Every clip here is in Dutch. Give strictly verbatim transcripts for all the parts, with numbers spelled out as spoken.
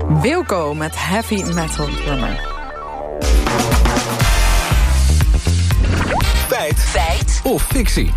Wilco met Heavy Metal Drummer. Feit. Feit. Of fictie.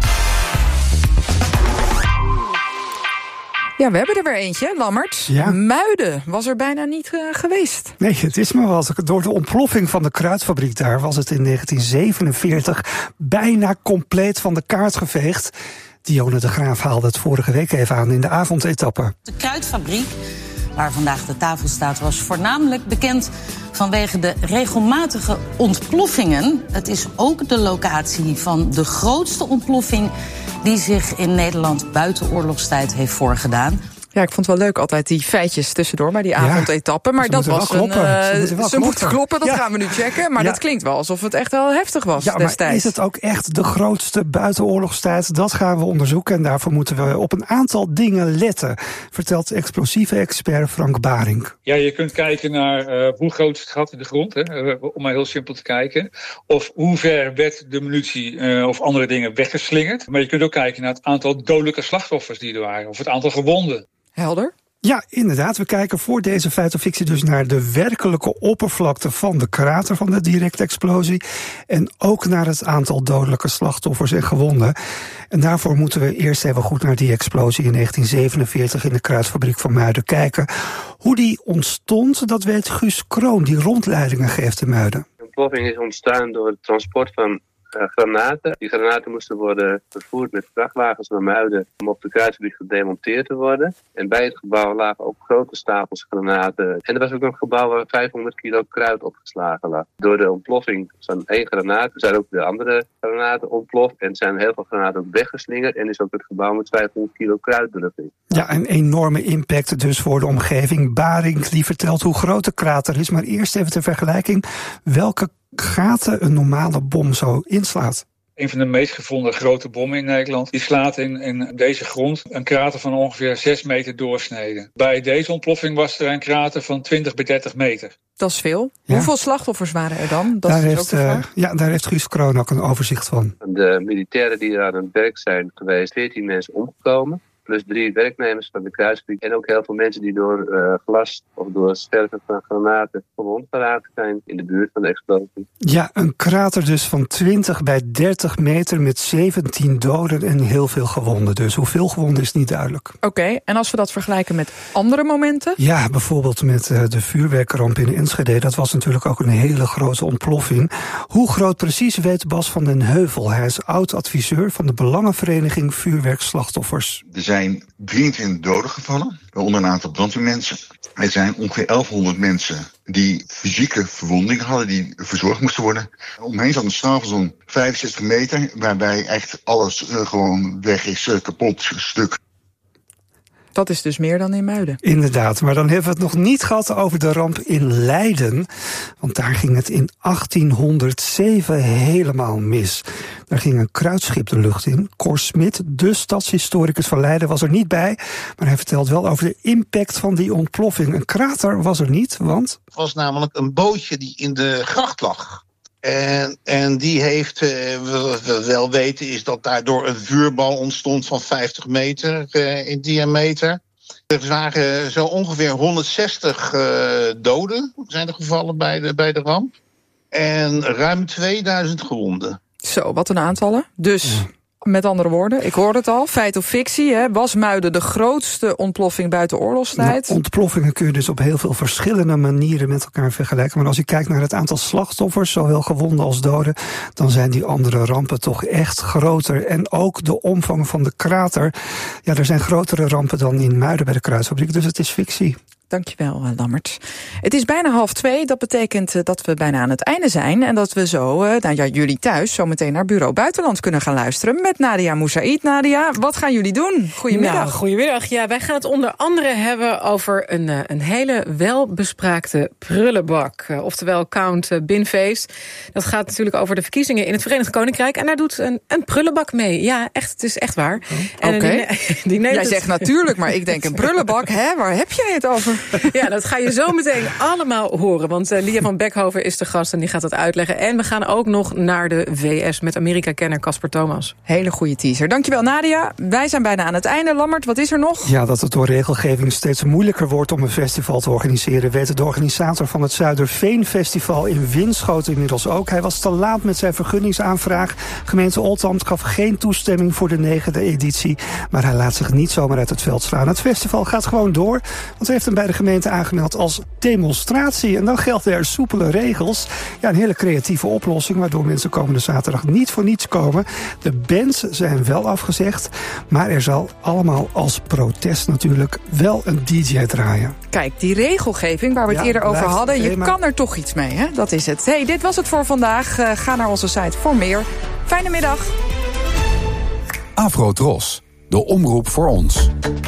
Ja, we hebben er weer eentje, Lammert. Ja. Muiden was er bijna niet uh, geweest. Nee, het is maar wat. Door de ontploffing van de kruidfabriek daar was het in negentien zevenenveertig bijna compleet van de kaart geveegd. Dionne de Graaf haalde het vorige week even aan in de avondetappe. De kruidfabriek, waar vandaag de tafel staat, was voornamelijk bekend vanwege de regelmatige ontploffingen. Het is ook de locatie van de grootste ontploffing die zich in Nederland buiten oorlogstijd heeft voorgedaan. Ja, ik vond het wel leuk altijd die feitjes tussendoor bij die avondetappe. Maar ze dat was een... Uh, ze moeten, ze moeten kloppen, dat ja. gaan we nu checken. Maar ja. dat klinkt wel alsof het echt wel heftig was ja, destijds. Maar is het ook echt de grootste buitenoorlogstijd? Dat gaan we onderzoeken en daarvoor moeten we op een aantal dingen letten, vertelt explosieve expert Frank Baring. Ja, je kunt kijken naar uh, hoe groot is het gat in de grond, hè, uh, om maar heel simpel te kijken. Of hoe ver werd de munitie uh, of andere dingen weggeslingerd. Maar je kunt ook kijken naar het aantal dodelijke slachtoffers die er waren, of het aantal gewonden. Helder? Ja, inderdaad. We kijken voor deze feit of fictie dus naar de werkelijke oppervlakte van de krater van de directe explosie. En ook naar het aantal dodelijke slachtoffers en gewonden. En daarvoor moeten we eerst even goed naar die explosie in negentien zevenenveertig in de kruidfabriek van Muiden kijken. Hoe die ontstond, dat weet Guus Kroon, die rondleidingen geeft in Muiden. De ontploffing is ontstaan door het transport van Uh, granaten. Die granaten moesten worden vervoerd met vrachtwagens naar Muiden om op de kruidfabriek gedemonteerd te worden. En bij het gebouw lagen ook grote stapels granaten. En er was ook een gebouw waar vijfhonderd kilo kruid opgeslagen lag. Door de ontploffing van één granaat zijn ook de andere granaten ontploft en zijn heel veel granaten ook weggeslingerd en is ook het gebouw met vijfhonderd kilo kruid doorheen. Ja, een enorme impact dus voor de omgeving. Baring die vertelt hoe groot de krater is, maar eerst even ter vergelijking welke gaten een normale bom zo inslaat. Een van de meest gevonden grote bommen in Nederland, die slaat in, in deze grond een krater van ongeveer zes meter doorsneden. Bij deze ontploffing was er een krater van twintig bij dertig meter. Dat is veel. Ja. Hoeveel slachtoffers waren er dan? Dat daar, is heeft, ook de vraag. uh, ja, daar heeft Guus Kroon ook een overzicht van. De militairen die er aan het werk zijn geweest, veertien mensen omgekomen. Plus drie werknemers van de kruisfabriek. En ook heel veel mensen die door uh, glas of door sterven van granaten gewond geraakt zijn in de buurt van de explosie. Ja, een krater dus van twintig bij dertig meter met zeventien doden en heel veel gewonden. Dus hoeveel gewonden is niet duidelijk. Oké, okay, en als we dat vergelijken met andere momenten? Ja, bijvoorbeeld met uh, de vuurwerkramp in Enschede. Dat was natuurlijk ook een hele grote ontploffing. Hoe groot precies weet Bas van den Heuvel. Hij is oud-adviseur van de Belangenvereniging Vuurwerkslachtoffers. Er zijn drieëntwintig doden gevallen, waaronder een aantal brandweermensen. Er zijn ongeveer elfhonderd mensen die fysieke verwondingen hadden, die verzorgd moesten worden. Omheen zat een straal van zo'n vijfenzestig meter, waarbij echt alles uh, gewoon weg is, uh, kapot, stuk. Dat is dus meer dan in Muiden. Inderdaad, maar dan hebben we het nog niet gehad over de ramp in Leiden. Want daar ging het in achttienhonderdzeven helemaal mis. Daar ging een kruitschip de lucht in. Cor Smit, de stadshistoricus van Leiden, was er niet bij. Maar hij vertelt wel over de impact van die ontploffing. Een krater was er niet, want... Het was namelijk een bootje die in de gracht lag. En, en die heeft, uh, wat we wel weten, is dat daardoor een vuurbal ontstond van vijftig meter uh, in diameter. Er waren zo ongeveer honderdzestig uh, doden, zijn er gevallen bij de, bij de ramp. En ruim tweeduizend gewonden. Zo, wat een aantallen. Dus... Ja. Met andere woorden, ik hoor het al, feit of fictie, hè, was Muiden de grootste ontploffing buiten oorlogstijd? Nou, ontploffingen kun je dus op heel veel verschillende manieren met elkaar vergelijken. Maar als je kijkt naar het aantal slachtoffers, zowel gewonden als doden, dan zijn die andere rampen toch echt groter. En ook de omvang van de krater. Ja, er zijn grotere rampen dan in Muiden bij de kruidfabriek, dus het is fictie. Dankjewel, Lammert. Het is bijna half twee. Dat betekent dat we bijna aan het einde zijn. En dat we zo, nou ja, jullie thuis, zo meteen naar Bureau Buitenland kunnen gaan luisteren. Met Nadia Moussaïd. Nadia, wat gaan jullie doen? Goedemiddag. Nou, goedemiddag. Ja, wij gaan het onder andere hebben over een, een hele welbespraakte prullenbak. Uh, oftewel Count Binfeest. Dat gaat natuurlijk over de verkiezingen in het Verenigd Koninkrijk. En daar doet een, een prullenbak mee. Ja, echt, het is echt waar. Oké. Okay. Die, die neemt Jij het... zegt natuurlijk, maar ik denk een prullenbak, hè? Waar heb jij het over? Ja, dat ga je zo meteen allemaal horen. Want uh, Lia van Beckhoven is de gast en die gaat dat uitleggen. En we gaan ook nog naar de V S met Amerika-kenner Casper Thomas. Hele goede teaser. Dankjewel, Nadia. Wij zijn bijna aan het einde. Lammert, wat is er nog? Ja, dat het door regelgeving steeds moeilijker wordt om een festival te organiseren, weet de organisator van het Zuiderveen Festival in Winschoten inmiddels ook. Hij was te laat met zijn vergunningsaanvraag. Gemeente Oldambt gaf geen toestemming voor de negende editie, maar hij laat zich niet zomaar uit het veld slaan. Het festival gaat gewoon door, want hij heeft hem bij de gemeente aangemeld als demonstratie. En dan gelden er soepele regels. Ja, een hele creatieve oplossing, waardoor mensen komende zaterdag niet voor niets komen. De bands zijn wel afgezegd, maar er zal allemaal als protest natuurlijk wel een D J draaien. Kijk, die regelgeving waar we het ja, eerder over hadden, je kan er toch iets mee, hè? Dat is het. Hey, dit was het voor vandaag. Uh, ga naar onze site voor meer. Fijne middag. Afro-Tros, de omroep voor ons.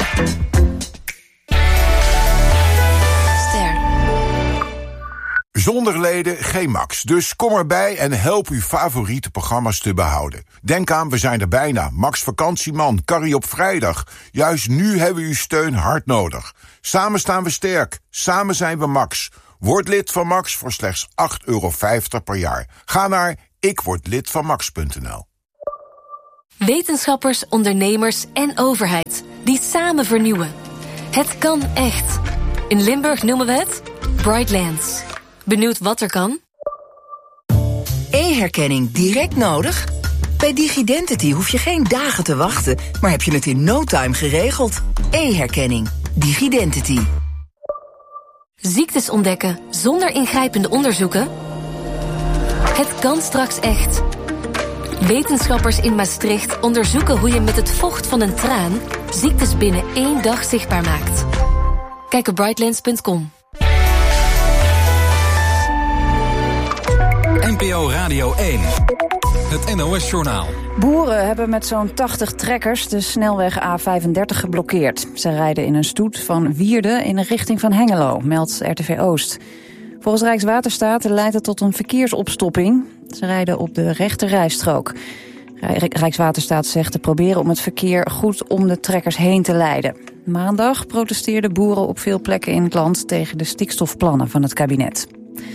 Zonder leden geen Max, dus kom erbij en help uw favoriete programma's te behouden. Denk aan, we zijn er bijna. Max Vakantieman, Carrie op vrijdag. Juist nu hebben we uw steun hard nodig. Samen staan we sterk, samen zijn we Max. Word lid van Max voor slechts acht euro vijftig per jaar. Ga naar ikwordlidvanmax punt n l. Wetenschappers, ondernemers en overheid die samen vernieuwen. Het kan echt. In Limburg noemen we het Brightlands. Benieuwd wat er kan? E-herkenning direct nodig? Bij DigiDentity hoef je geen dagen te wachten, maar heb je het in no time geregeld. E-herkenning. DigiDentity. Ziektes ontdekken zonder ingrijpende onderzoeken? Het kan straks echt. Wetenschappers in Maastricht onderzoeken hoe je met het vocht van een traan ziektes binnen één dag zichtbaar maakt. Kijk op brightlands punt com. N P O Radio één. Het N O S-journaal. Boeren hebben met zo'n tachtig trekkers de snelweg A vijfendertig geblokkeerd. Ze rijden in een stoet van Wierde in de richting van Hengelo, meldt R T V Oost. Volgens Rijkswaterstaat leidt het tot een verkeersopstopping. Ze rijden op de rechte rijstrook. Rijkswaterstaat zegt te proberen om het verkeer goed om de trekkers heen te leiden. Maandag protesteerden boeren op veel plekken in het land tegen de stikstofplannen van het kabinet.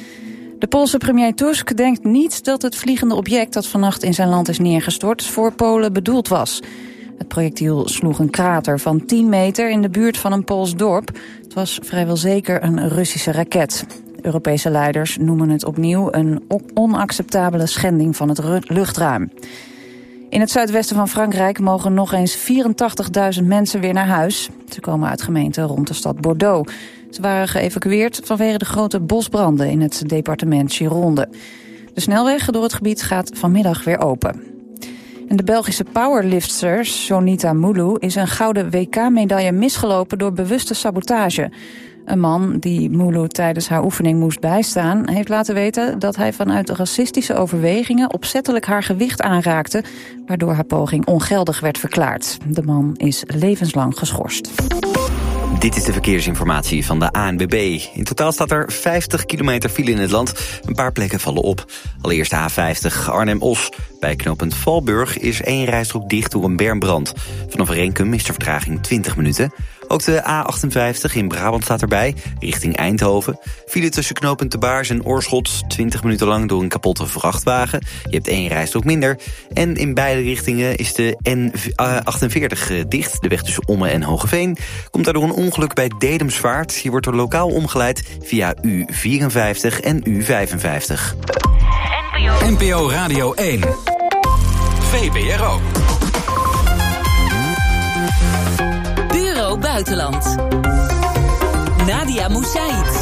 De Poolse premier Tusk denkt niet dat het vliegende object dat vannacht in zijn land is neergestort voor Polen bedoeld was. Het projectiel sloeg een krater van tien meter in de buurt van een Pools dorp. Het was vrijwel zeker een Russische raket. Europese leiders noemen het opnieuw een onacceptabele schending van het luchtruim. In het zuidwesten van Frankrijk mogen nog eens vierentachtigduizend mensen weer naar huis. Ze komen uit gemeenten rond de stad Bordeaux. Ze waren geëvacueerd vanwege de grote bosbranden in het departement Gironde. De snelweg door het gebied gaat vanmiddag weer open. En de Belgische powerliftster Sonita Moulou is een gouden W K-medaille misgelopen door bewuste sabotage. Een man die Moulou tijdens haar oefening moest bijstaan heeft laten weten dat hij vanuit racistische overwegingen opzettelijk haar gewicht aanraakte, waardoor haar poging ongeldig werd verklaard. De man is levenslang geschorst. Dit is de verkeersinformatie van de A N W B. In totaal staat er vijftig kilometer file in het land. Een paar plekken vallen op. Allereerst de A vijftig Arnhem-Os. Bij knooppunt Valburg is één rijstrook dicht door een bermbrand. Vanaf Renkum is de vertraging twintig minuten. Ook de A achtenvijftig in Brabant staat erbij, richting Eindhoven. File tussen knooppunt De Baars en Oorschot, twintig minuten lang door een kapotte vrachtwagen. Je hebt één rijstrook minder. En in beide richtingen is de N achtenveertig dicht, de weg tussen Ommen en Hogeveen. Komt daardoor een ongeluk bij Dedemsvaart. Hier wordt er lokaal omgeleid via U vierenvijftig en U vijfenvijftig. N P O Radio één. V P R O. Bureau Buitenland. Nadia Moussaïd.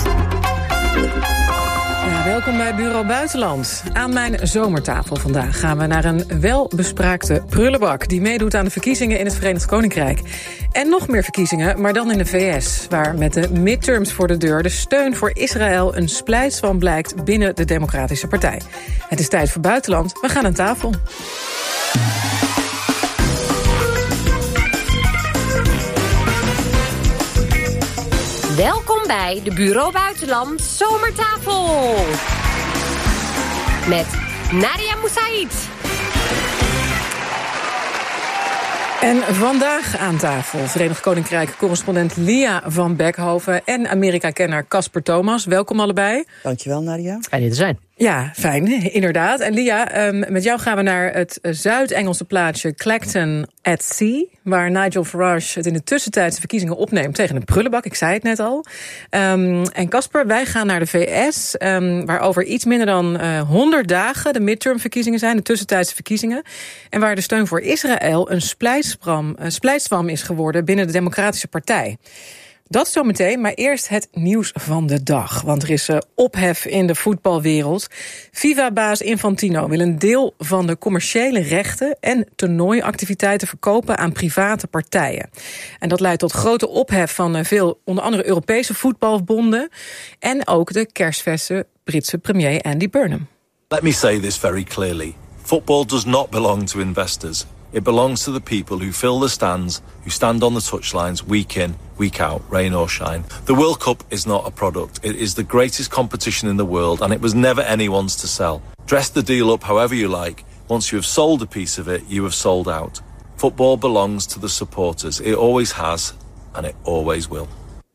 Ja, welkom bij Bureau Buitenland. Aan mijn zomertafel vandaag gaan we naar een welbespraakte prullenbak die meedoet aan de verkiezingen in het Verenigd Koninkrijk. En nog meer verkiezingen, maar dan in de V S, waar met de midterms voor de deur de steun voor Israël een splijtswam blijkt binnen de Democratische Partij. Het is tijd voor Buitenland. We gaan aan tafel. Welkom bij de Bureau Buitenland Zomertafel. Met Nadia Moussaïd. En vandaag aan tafel Verenigd Koninkrijk-correspondent Lia van Beckhoven en Amerika-kenner Casper Thomas. Welkom allebei. Dankjewel, Nadia. Fijn hier te zijn. Ja, fijn, inderdaad. En Lia, um, met jou gaan we naar het Zuid-Engelse plaatsje Clacton at Sea, waar Nigel Farage het in de tussentijdse verkiezingen opneemt tegen een prullenbak. Ik zei het net al. Um, en Casper, wij gaan naar de V S, um, waar over iets minder dan uh, honderd dagen de midtermverkiezingen zijn, de tussentijdse verkiezingen. En waar de steun voor Israël een splijtswam, een splijtswam is geworden binnen de Democratische Partij. Dat zometeen, maar eerst het nieuws van de dag. Want er is uh, ophef in de voetbalwereld. FIFA-baas Infantino wil een deel van de commerciële rechten en toernooiactiviteiten verkopen aan private partijen. En dat leidt tot grote ophef van uh, veel, onder andere Europese voetbalbonden en ook de kersverse Britse premier Andy Burnham. Let me say this very clearly. Football does not belong to investors. It belongs to the people who fill the stands, who stand on the touchlines week in, week out, rain or shine. The World Cup is not a product. It is the greatest competition in the world, and it was never anyone's to sell. Dress the deal up however you like. Once you have sold a piece of it, you have sold out. Football belongs to the supporters. It always has, and it always will.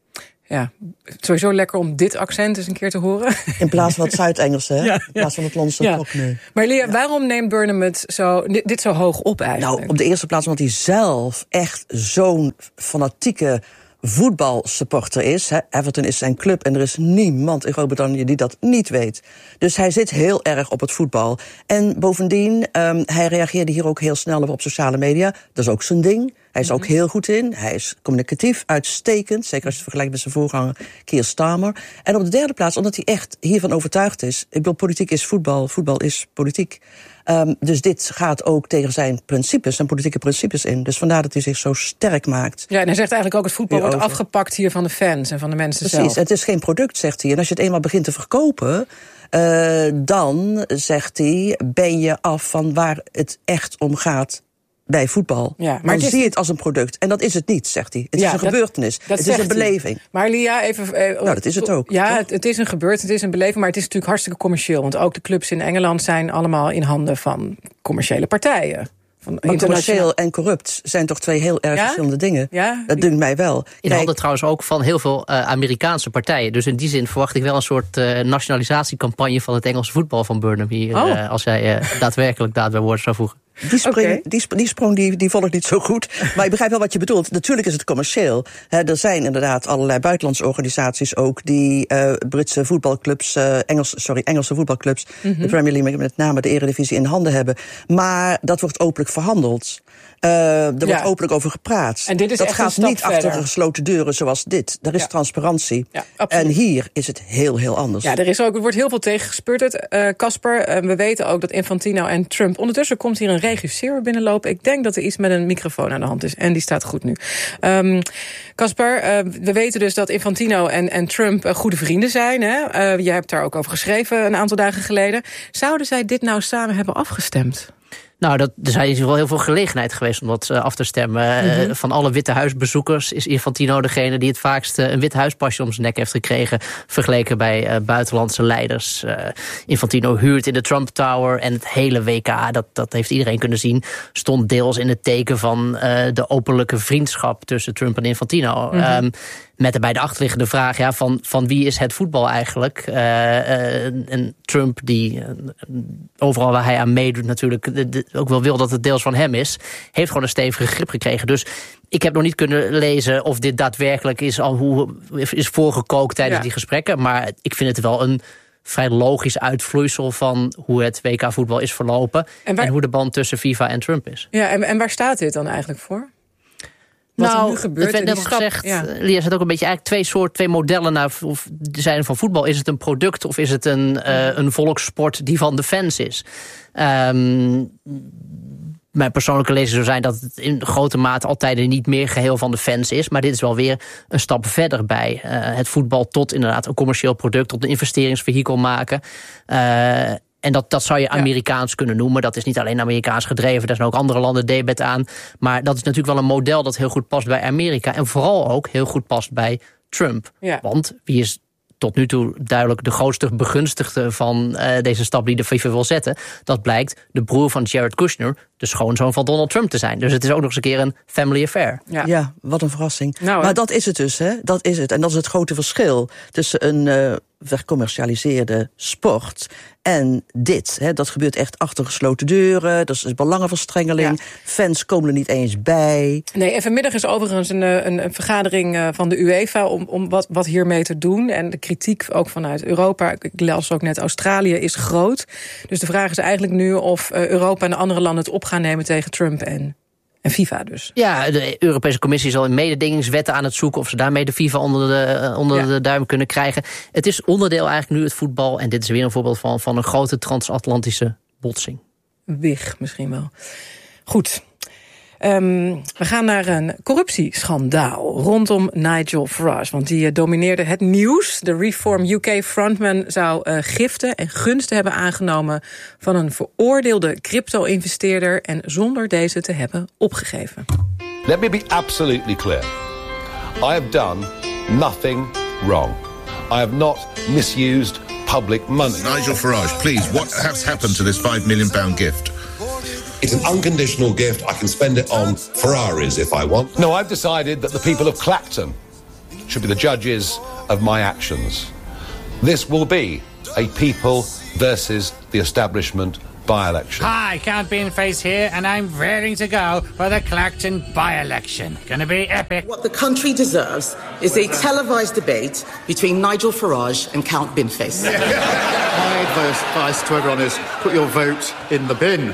Ja, sowieso lekker om dit accent eens een keer te horen. In plaats van het Zuid-Engelse, hè? Ja, ja. In plaats van het Londense ja. Cockney. Maar Lia, ja. waarom neemt Burnham het zo, dit, dit zo hoog op eigenlijk? Nou, op de eerste plaats omdat hij zelf echt zo'n fanatieke voetbalsupporter is. Hè. Everton is zijn club en er is niemand in Groot-Brittannië die dat niet weet. Dus hij zit heel erg op het voetbal. En bovendien, um, hij reageerde hier ook heel snel op sociale media. Dat is ook zijn ding. Hij is er ook heel goed in. Hij is communicatief, uitstekend. Zeker als je het vergelijkt met zijn voorganger Keir Starmer. En op de derde plaats, omdat hij echt hiervan overtuigd is. Ik bedoel, politiek is voetbal, voetbal is politiek. Um, dus dit gaat ook tegen zijn principes, zijn politieke principes in. Dus vandaar dat hij zich zo sterk maakt. Ja, en hij zegt eigenlijk ook het voetbal Hierover. wordt afgepakt hier van de fans en van de mensen Precies, zelf. het is geen product, zegt hij. En als je het eenmaal begint te verkopen, uh, dan, zegt hij, ben je af van waar het echt om gaat bij voetbal. Ja, maar dan het is... zie je het als een product. En dat is het niet, zegt hij. Het ja, is een dat, gebeurtenis. Dat het is een beleving. Hij. Maar Lia, even... Eh, nou, dat is het ook. Ja, het, het is een gebeurtenis, het is een beleving, maar het is natuurlijk hartstikke commercieel. Want ook de clubs in Engeland zijn allemaal in handen van commerciële partijen. Van maar commercieel en corrupt zijn toch twee heel erg ja? verschillende dingen. Ja? Dat dunkt mij wel. In Kijk, handen trouwens ook van heel veel uh, Amerikaanse partijen. Dus in die zin verwacht ik wel een soort uh, nationalisatiecampagne van het Engelse voetbal van Burnham hier. Oh. Uh, als hij uh, daadwerkelijk daad bij woord zou voegen. Die, spring, okay. die, sp- die sprong die, die volg ik niet zo goed. Maar ik begrijp wel wat je bedoelt. Natuurlijk is het commercieel. He, er zijn inderdaad allerlei buitenlandse organisaties ook die uh, Britse voetbalclubs, uh, Engels, sorry, Engelse voetbalclubs, mm-hmm. de Premier League, met name de Eredivisie in handen hebben. Maar dat wordt openlijk verhandeld. Uh, er ja. wordt openlijk over gepraat. En dit is dat echt gaat een niet verder. achter gesloten deuren zoals dit. Er is ja. transparantie. Ja, en hier is het heel, heel anders. Ja, er, is ook, er wordt heel veel tegengespeurd. Casper, uh, uh, we weten ook dat Infantino en Trump... Ondertussen komt hier een regisseur binnenlopen. Ik denk dat er iets met een microfoon aan de hand is. En die staat goed nu. Casper, um, uh, we weten dus dat Infantino en, en Trump uh, goede vrienden zijn. Hè? Uh, jij hebt daar ook over geschreven een aantal dagen geleden. Zouden zij dit nou samen hebben afgestemd? Nou, dat, er zijn wel heel veel gelegenheid geweest om dat uh, af te stemmen. Mm-hmm. Uh, van alle Witte Huisbezoekers is Infantino degene die het vaakst uh, een Witte Huispasje om zijn nek heeft gekregen, vergeleken bij uh, buitenlandse leiders. Uh, Infantino huurt in de Trump Tower en het hele W K, dat, dat heeft iedereen kunnen zien, stond deels in het teken van uh, de openlijke vriendschap tussen Trump en Infantino. Mm-hmm. Um, Met daarbij de achterliggende vraag, ja, van, van wie is het voetbal eigenlijk? Uh, uh, en Trump, die uh, overal waar hij aan meedoet natuurlijk de, de, ook wel wil dat het deels van hem is, heeft gewoon een stevige grip gekregen. Dus ik heb nog niet kunnen lezen of dit daadwerkelijk is al hoe is voorgekookt tijdens ja. die gesprekken. Maar ik vind het wel een vrij logisch uitvloeisel van hoe het W K voetbal is verlopen. En, waar... en hoe de band tussen FIFA en Trump is. Ja, en, en waar staat dit dan eigenlijk voor? Wat nou, er nu gebeurt, het werd net al gezegd, ja. Lia zet ook een beetje eigenlijk twee soort, twee modellen naar of zijn van voetbal. Is het een product of is het een, uh, een volkssport die van de fans is? Um, mijn persoonlijke lezing zou zijn dat het in grote mate altijd niet meer geheel van de fans is. Maar dit is wel weer een stap verder bij uh, het voetbal tot inderdaad een commercieel product, tot een investeringsvehikel maken. Uh, En dat, dat zou je Amerikaans ja. kunnen noemen. Dat is niet alleen Amerikaans gedreven. Daar zijn ook andere landen debet aan. Maar dat is natuurlijk wel een model dat heel goed past bij Amerika. En vooral ook heel goed past bij Trump. Ja. Want wie is tot nu toe duidelijk de grootste begunstigde van uh, deze stap die de FIFA wil zetten? Dat blijkt de broer van Jared Kushner, de schoonzoon van Donald Trump te zijn. Dus het is ook nog eens een keer een family affair. Ja, ja wat een verrassing. Nou, maar dat is het dus, hè? Dat is het. En dat is het grote verschil tussen een uh, vercommercialiseerde sport en dit. Hè? Dat gebeurt echt achter gesloten deuren. Dat is belangenverstrengeling. Ja. Fans komen er niet eens bij. Nee, en vanmiddag is overigens een, een, een vergadering van de UEFA om, om wat, wat hiermee te doen. En de kritiek ook vanuit Europa, ik las ook net Australië, is groot. Dus de vraag is eigenlijk nu of Europa en de andere landen het op gaan nemen tegen Trump en, en FIFA dus. Ja, de Europese Commissie zal in mededingingswetten aan het zoeken of ze daarmee de FIFA onder de, onder ja. de duim kunnen krijgen. Het is onderdeel eigenlijk nu het voetbal. En dit is weer een voorbeeld van, van een grote transatlantische botsing. Wig misschien wel. Goed. Um, we gaan naar een corruptieschandaal rondom Nigel Farage. Want die uh, domineerde het nieuws. De Reform U K frontman zou uh, giften en gunsten hebben aangenomen van een veroordeelde crypto-investeerder en zonder deze te hebben opgegeven. Let me be absolutely clear. I have done nothing wrong. I have not misused public money. Nigel Farage, please, what has happened to this five million pound gift? It's an unconditional gift. I can spend it on Ferraris if I want. No, I've decided that the people of Clacton should be the judges of my actions. This will be a people versus the establishment by-election. Hi, Count Beanface here, and I'm raring to go for the Clacton by-election. Gonna be epic. What the country deserves is a televised debate between Nigel Farage and Count Beanface. My advice to everyone is put your vote in the bin.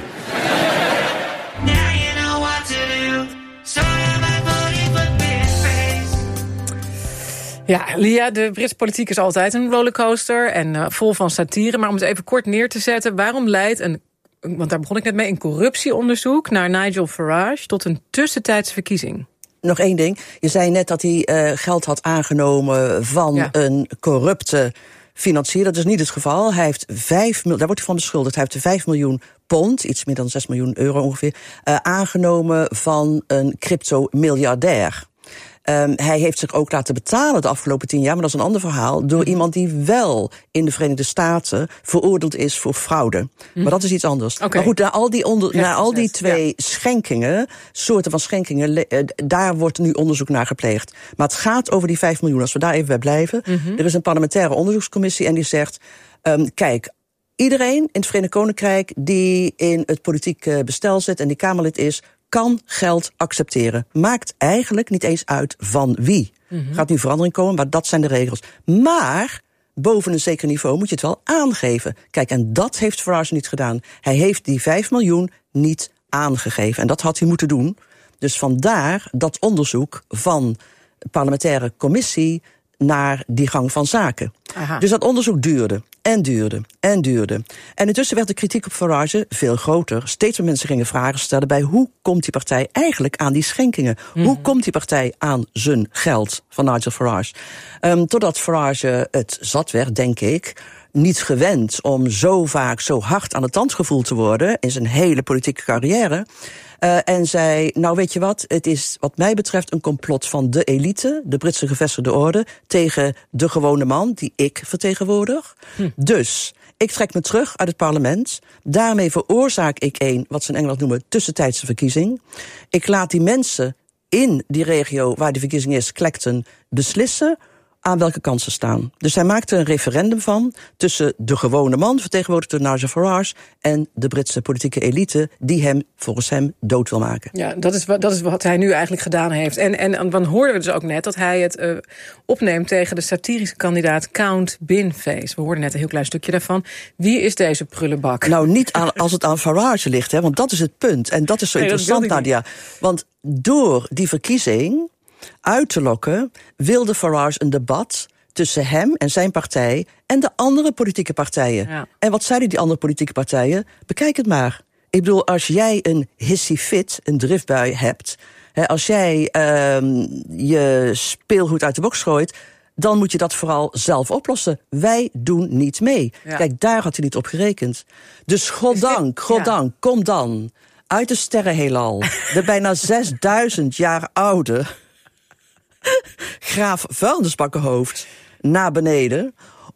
Ja, Lia, de Britse politiek is altijd een rollercoaster en uh, vol van satire. Maar om het even kort neer te zetten, waarom leidt een, want daar begon ik net mee, een corruptieonderzoek naar Nigel Farage tot een tussentijdse verkiezing? Nog één ding. Je zei net dat hij uh, geld had aangenomen van ja. een corrupte financier. Dat is niet het geval. Hij heeft vijf, daar wordt hij van beschuldigd. Hij heeft vijf miljoen pond, iets meer dan zes miljoen euro ongeveer, uh, aangenomen van een crypto-miljardair. Um, hij heeft zich ook laten betalen de afgelopen tien jaar, maar dat is een ander verhaal, door iemand die wel in de Verenigde Staten veroordeeld is voor fraude. Mm. Maar dat is iets anders. Okay. Maar goed, na al die, onder, na al die twee ja. schenkingen, soorten van schenkingen, uh, daar wordt nu onderzoek naar gepleegd. Maar het gaat over die vijf miljoen, als we daar even bij blijven. Mm-hmm. Er is een parlementaire onderzoekscommissie en die zegt, um, kijk, iedereen in het Verenigd Koninkrijk die in het politieke bestel zit en die Kamerlid is, kan geld accepteren. Maakt eigenlijk niet eens uit van wie. Mm-hmm. Gaat nu verandering komen, maar dat zijn de regels. Maar boven een zeker niveau moet je het wel aangeven. Kijk, en dat heeft Farage niet gedaan. Hij heeft die vijf miljoen niet aangegeven. En dat had hij moeten doen. Dus vandaar dat onderzoek van de parlementaire commissie naar die gang van zaken. Aha. Dus dat onderzoek duurde en duurde en duurde. En intussen werd de kritiek op Farage veel groter. Steeds meer mensen gingen vragen stellen bij hoe komt die partij eigenlijk aan die schenkingen? Mm-hmm. Hoe komt die partij aan zijn geld van Nigel Farage? Um, totdat Farage het zat werd, denk ik, niet gewend om zo vaak zo hard aan de tand gevoeld te worden in zijn hele politieke carrière. Uh, en zei, nou weet je wat, het is wat mij betreft een complot van de elite, de Britse gevestigde orde, tegen de gewone man die ik vertegenwoordig. Hm. Dus ik trek me terug uit het parlement. Daarmee veroorzaak ik een, wat ze in Engeland noemen, tussentijdse verkiezing. Ik laat die mensen in die regio waar die verkiezing is, Clacton, beslissen aan welke kant ze staan. Dus hij maakte een referendum van tussen de gewone man, vertegenwoordigd door Nigel Farage, en de Britse politieke elite die hem, volgens hem, dood wil maken. Ja, dat is, dat is wat hij nu eigenlijk gedaan heeft. En, en dan hoorden we dus ook net dat hij het uh, opneemt tegen de satirische kandidaat Count Beanface. We hoorden net een heel klein stukje daarvan. Wie is deze prullenbak? Nou, niet aan, als het aan Farage ligt, hè, want dat is het punt. En dat is zo nee, interessant, Nadia. Want door die verkiezing uit te lokken, wilde Farage een debat tussen hem en zijn partij en de andere politieke partijen. Ja. En wat zeiden die andere politieke partijen? Bekijk het maar. Ik bedoel, als jij een hissy fit, een driftbui hebt, hè, als jij uh, je speelgoed uit de box gooit, dan moet je dat vooral zelf oplossen. Wij doen niet mee. Ja. Kijk, daar had hij niet op gerekend. Dus goddank, goddank, ja. kom dan uit de sterrenheelal, de bijna zesduizend jaar oude graaf vuilnisbakkenhoofd naar beneden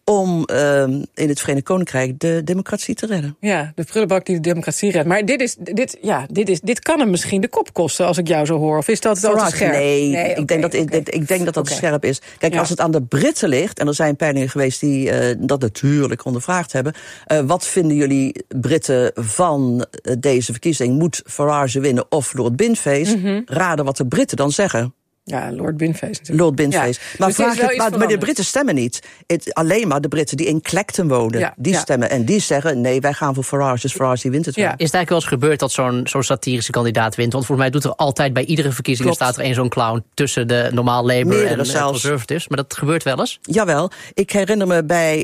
om uh, in het Verenigd Koninkrijk de democratie te redden. Ja, de prullenbak die de democratie redt. Maar dit, is, dit, ja, dit, is, dit kan hem misschien de kop kosten, als ik jou zo hoor. Of is dat wel te scherp? Nee, nee ik, okay, denk dat, okay. ik, ik denk dat dat okay. scherp is. Kijk, ja. als het aan de Britten ligt, en er zijn peilingen geweest die uh, dat natuurlijk ondervraagd hebben. Uh, wat vinden jullie Britten van uh, deze verkiezing? Moet Farage winnen of Lord Binface? Mm-hmm. Raden wat de Britten dan zeggen. Ja, Lord Binface natuurlijk. Lord Binface. Ja, maar, dus vraag het, maar, maar de Britten stemmen niet. Het, alleen maar de Britten die in Clacton wonen, ja, die ja. stemmen. En die zeggen, nee, wij gaan voor Farage, dus Farage die wint het wel. Ja. Is het eigenlijk wel eens gebeurd dat zo'n, zo'n satirische kandidaat wint? Want volgens mij doet er altijd bij iedere verkiezing Klopt. staat er één zo'n clown tussen de normaal Labour Meerdere en de Conservatives. Maar dat gebeurt wel eens? Jawel. Ik herinner me bij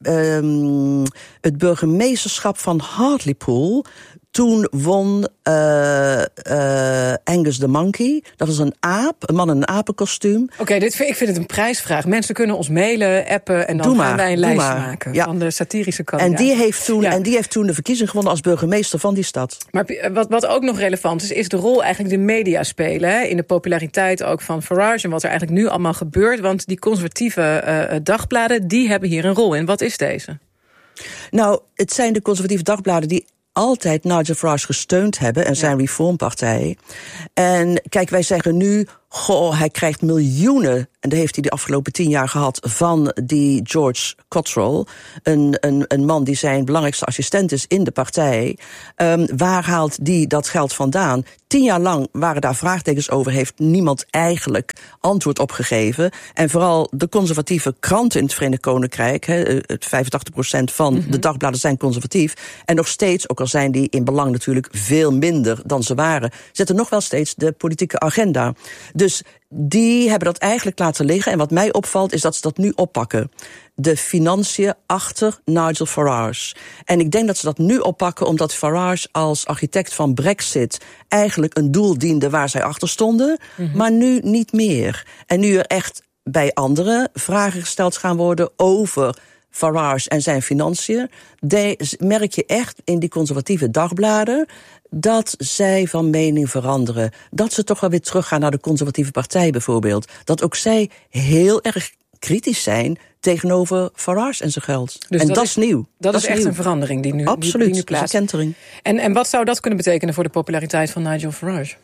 um, het burgemeesterschap van Hartlepool. Toen won uh, uh, Angus the Monkey. Dat was een aap, een man in een apenkostuum. Oké, okay, dit ik vind het een prijsvraag. Mensen kunnen ons mailen, appen en dan doe gaan maar, wij een lijstje maar. maken ja. van de satirische kandidaat. En die, heeft toen, ja. en die heeft toen de verkiezing gewonnen als burgemeester van die stad. Maar wat, wat ook nog relevant is, is de rol eigenlijk de media spelen. Hè? In de populariteit ook van Farage en wat er eigenlijk nu allemaal gebeurt. Want die conservatieve uh, dagbladen, die hebben hier een rol in. Wat is deze? Nou, het zijn de conservatieve dagbladen die altijd Nigel Farage gesteund hebben en zijn ja. reformpartij. En kijk, wij zeggen nu, goh, hij krijgt miljoenen, en dat heeft hij de afgelopen tien jaar gehad, van die George Cottrell, een, een, een man die zijn belangrijkste assistent is in de partij. Um, waar haalt die dat geld vandaan? Tien jaar lang waren daar vraagtekens over, heeft niemand eigenlijk antwoord op gegeven. En vooral de conservatieve kranten in het Verenigd Koninkrijk, he, het vijfentachtig procent van mm-hmm. de dagbladen zijn conservatief. En nog steeds, ook al zijn die in belang natuurlijk veel minder dan ze waren, zetten nog wel steeds de politieke agenda. Dus die hebben dat eigenlijk laten liggen. En wat mij opvalt is dat ze dat nu oppakken. De financiën achter Nigel Farage. En ik denk dat ze dat nu oppakken omdat Farage als architect van Brexit eigenlijk een doel diende waar zij achter stonden. Mm-hmm. Maar nu niet meer. En nu er echt bij anderen vragen gesteld gaan worden over Farage en zijn financiën, de, merk je echt in die conservatieve dagbladen dat zij van mening veranderen. Dat ze toch wel weer teruggaan naar de conservatieve partij bijvoorbeeld. Dat ook zij heel erg kritisch zijn tegenover Farage en zijn geld. Dus en dat, dat is nieuw. Dat, dat is echt nieuw. een verandering die nu, Absoluut, die, die nu plaatst. Dat is een kentering. En, en wat zou dat kunnen betekenen voor de populariteit van Nigel Farage?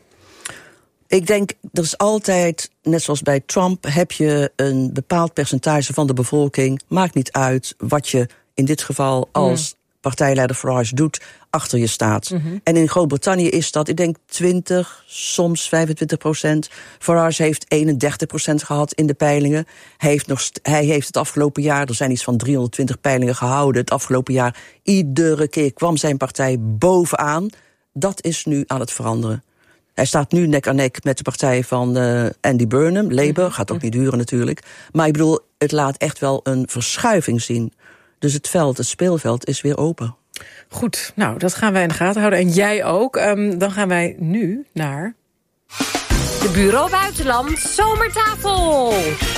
Ik denk, er is altijd, net zoals bij Trump, heb je een bepaald percentage van de bevolking. Maakt niet uit wat je in dit geval als mm. partijleider Farage doet, achter je staat. Mm-hmm. En in Groot-Brittannië is dat, ik denk, twintig, soms vijfentwintig procent. Farage heeft eenendertig procent gehad in de peilingen. Hij heeft, nog, hij heeft het afgelopen jaar, er zijn iets van driehonderdtwintig peilingen gehouden. Het afgelopen jaar, iedere keer kwam zijn partij bovenaan. Dat is nu aan het veranderen. Hij staat nu nek aan nek met de partij van uh, Andy Burnham, Labour. Gaat ook niet duren natuurlijk. Maar ik bedoel, het laat echt wel een verschuiving zien. Dus het veld, het speelveld is weer open. Goed, nou, dat gaan wij in de gaten houden. En jij ook. Um, dan gaan wij nu naar de Bureau Buitenland Zomertafel.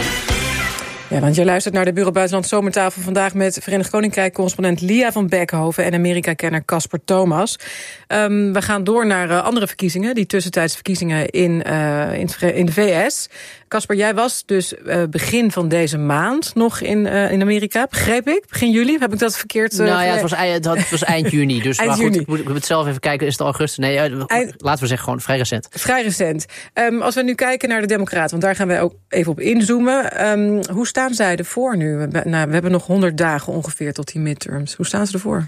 Ja, want je luistert naar de Bureau Buitenland Zomertafel vandaag met Verenigd Koninkrijk-correspondent Lia van Beckhoven en Amerika-kenner Casper Thomas. Um, we gaan door naar uh, andere verkiezingen, die tussentijdse verkiezingen in, uh, in, in de V S. Casper, jij was dus uh, begin van deze maand nog in, uh, in Amerika, begreep ik? Begin juli? Heb ik dat verkeerd? Uh, nou ja, het was, het was eind juni. Dus eind maar goed, juni. Ik moet, ik moet het zelf even kijken, is het augustus? Nee, uh, eind... laten we zeggen gewoon vrij recent. Vrij recent. Um, als we nu kijken naar de Democraten, want daar gaan wij ook even op inzoomen. Um, hoe staan zij ervoor nu? We, nou, we hebben nog honderd dagen ongeveer tot die midterms. Hoe staan ze ervoor?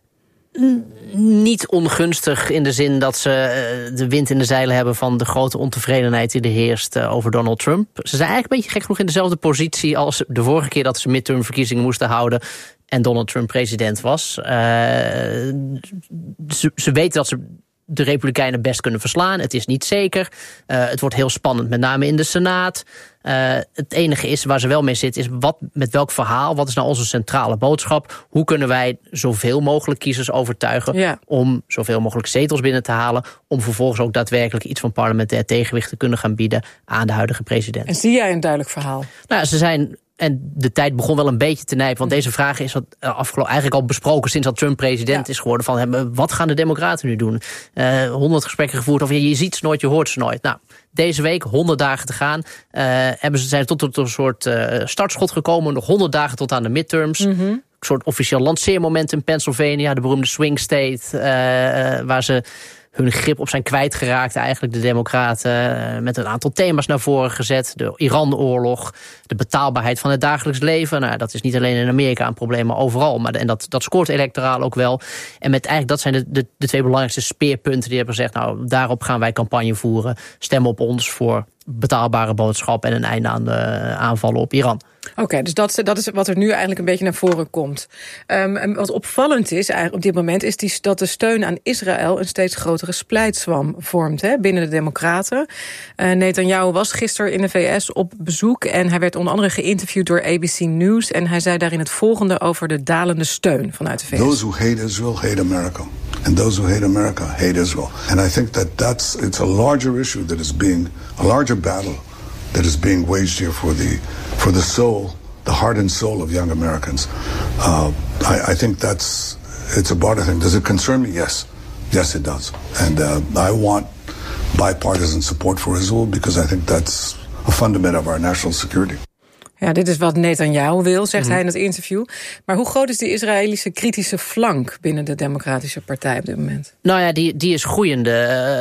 Niet ongunstig in de zin dat ze de wind in de zeilen hebben van de grote ontevredenheid die er heerst over Donald Trump. Ze zijn eigenlijk een beetje gek genoeg in dezelfde positie als de vorige keer dat ze midtermverkiezingen moesten houden en Donald Trump president was. Uh, ze, ze weten dat ze de Republikeinen best kunnen verslaan. Het is niet zeker. Uh, het wordt heel spannend, met name in de Senaat. Uh, het enige is waar ze wel mee zitten is wat, met welk verhaal, wat is nou onze centrale boodschap? Hoe kunnen wij zoveel mogelijk kiezers overtuigen ja. om zoveel mogelijk zetels binnen te halen, om vervolgens ook daadwerkelijk iets van parlementair tegenwicht te kunnen gaan bieden aan de huidige president. En zie jij een duidelijk verhaal? Nou, ze zijn En de tijd begon wel een beetje te nijpen. Want deze vraag is wat, uh, afgelopen, eigenlijk al besproken sinds dat Trump president ja. is geworden. Van, wat gaan de democraten nu doen? Honderd uh, gesprekken gevoerd over je ziet ze nooit, je hoort ze nooit. Nou, deze week, honderd dagen te gaan. Uh, hebben ze, zijn tot, tot een soort uh, startschot gekomen. Nog honderd dagen tot aan de midterms. Mm-hmm. Een soort officieel lanceermoment in Pennsylvania. De beroemde swing state. Uh, uh, waar ze hun grip op zijn kwijtgeraakt, eigenlijk de democraten, uh, met een aantal thema's naar voren gezet. De Iran-oorlog, de betaalbaarheid van het dagelijks leven. Nou, dat is niet alleen in Amerika een probleem, maar overal. Maar, en dat, dat scoort electoraal ook wel. En met eigenlijk dat zijn de, de, de twee belangrijkste speerpunten die hebben gezegd, nou, daarop gaan wij campagne voeren. Stem op ons voor betaalbare boodschap en een einde aan de aanvallen op Iran. Oké, okay, dus dat, dat is wat er nu eigenlijk een beetje naar voren komt. Um, en wat opvallend is eigenlijk op dit moment, is die, dat de steun aan Israël een steeds grotere splijtswam vormt, hè, binnen de Democraten. Uh, Netanyahu was gisteren in de V S op bezoek en hij werd onder andere geïnterviewd door A B C News en hij zei daarin het volgende over de dalende steun vanuit de V S. Those who hate Israel hate America. And those who hate America hate Israel. And I think that that's it's a larger issue that is being a larger battle that is being waged here for the for the soul, the heart and soul of young Americans. Uh, I, I think that's it's a broader thing. Does it concern me? Yes, yes, it does. And uh, I want bipartisan support for Israel because I think that's a fundament of our national security. Ja, dit is wat Netanyahu wil, zegt mm. hij in het interview. Maar hoe groot is de Israëlische kritische flank binnen de Democratische Partij op dit moment? Nou ja, die, die is groeiende.